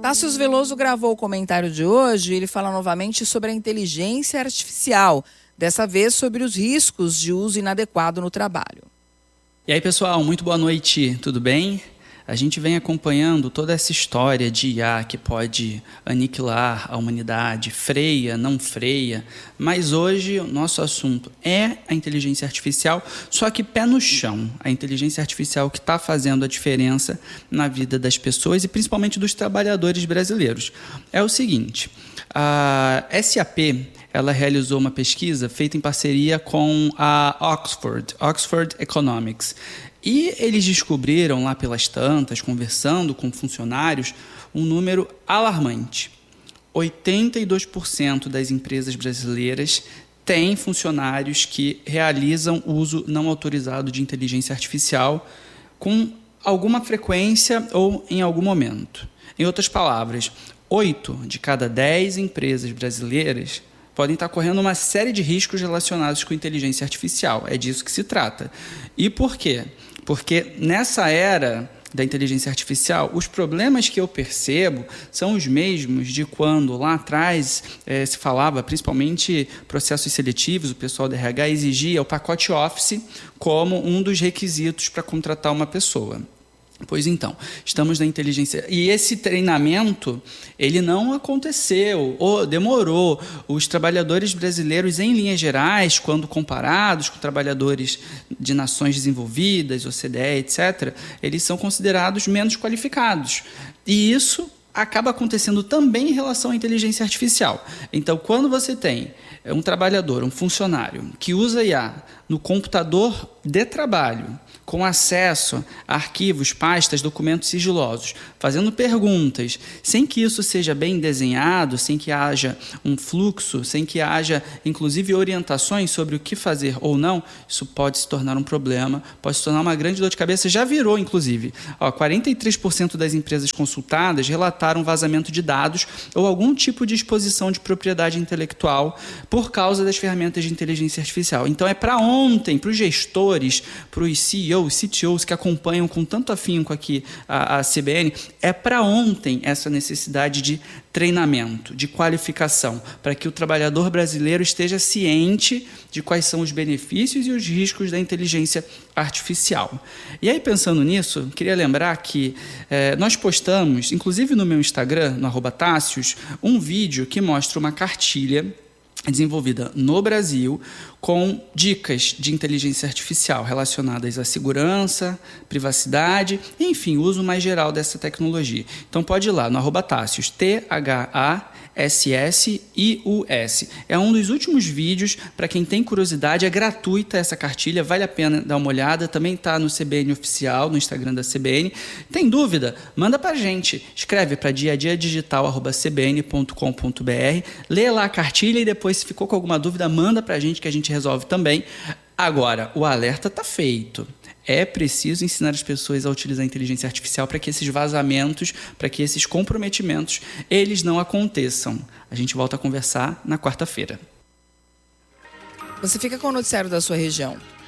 Tássio Veloso gravou o comentário de hoje e ele fala novamente sobre a inteligência artificial, dessa vez sobre os riscos de uso inadequado no trabalho. E aí, pessoal, muito boa noite, tudo bem? A gente vem acompanhando toda essa história de IA que pode aniquilar a humanidade, freia, não freia, mas hoje o nosso assunto é a inteligência artificial, só que pé no chão, a inteligência artificial que está fazendo a diferença na vida das pessoas e principalmente dos trabalhadores brasileiros. É o seguinte, a SAP ela realizou uma pesquisa feita em parceria com a Oxford Economics. E eles descobriram lá pelas tantas, conversando com funcionários, um número alarmante. 82% das empresas brasileiras têm funcionários que realizam uso não autorizado de inteligência artificial com alguma frequência ou em algum momento. Em outras palavras, 8 de cada 10 empresas brasileiras podem estar correndo uma série de riscos relacionados com inteligência artificial. É disso que se trata. E por quê? Porque nessa era da inteligência artificial, os problemas que eu percebo são os mesmos de quando lá atrás se falava, principalmente processos seletivos, o pessoal da RH exigia o pacote Office como um dos requisitos para contratar uma pessoa. Pois então, estamos na inteligência. E esse treinamento, ele não aconteceu, ou demorou. Os trabalhadores brasileiros, em linhas gerais, quando comparados com trabalhadores de nações desenvolvidas, OCDE, etc., eles são considerados menos qualificados. E isso acaba acontecendo também em relação à inteligência artificial. Então, quando você tem um trabalhador, um funcionário, que usa IA no computador de trabalho, com acesso a arquivos, pastas, documentos sigilosos, fazendo perguntas, sem que isso seja bem desenhado, sem que haja um fluxo, sem que haja, inclusive, orientações sobre o que fazer ou não, isso pode se tornar um problema, pode se tornar uma grande dor de cabeça. Já virou, inclusive. 43% das empresas consultadas relataram vazamento de dados ou algum tipo de exposição de propriedade intelectual por causa das ferramentas de inteligência artificial. Então, é para ontem, para os gestores, para os CEOs, CTOs que acompanham com tanto afinco aqui a CBN, é para ontem essa necessidade de treinamento, de qualificação, para que o trabalhador brasileiro esteja ciente de quais são os benefícios e os riscos da inteligência artificial. E aí, pensando nisso, queria lembrar que nós postamos, inclusive no meu Instagram, no @Tássios, um vídeo que mostra uma cartilha desenvolvida no Brasil com dicas de inteligência artificial relacionadas à segurança, privacidade, enfim, o uso mais geral dessa tecnologia. Então pode ir lá no @Tássios, THASSIUS. É um dos últimos vídeos, para quem tem curiosidade, é gratuita essa cartilha, vale a pena dar uma olhada, também está no CBN Oficial, no Instagram da CBN. Tem dúvida? Manda para a gente, escreve para diadiadigital@cbn.com.br, lê lá a cartilha e depois, se ficou com alguma dúvida, manda para a gente que a gente resolve também. Agora, o alerta está feito. É preciso ensinar as pessoas a utilizar a inteligência artificial para que esses vazamentos, para que esses comprometimentos, eles não aconteçam. A gente volta a conversar na quarta-feira. Você fica com o noticiário da sua região.